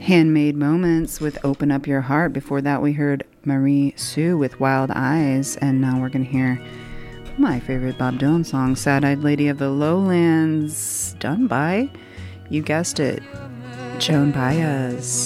Handmade Moments with Open Up Your Heart. Before that, we heard Marie Sue with Wild Eyes. And now we're going to hear my favorite Bob Dylan song, Sad-Eyed Lady of the Lowlands, done by, you guessed it, Joan Baez.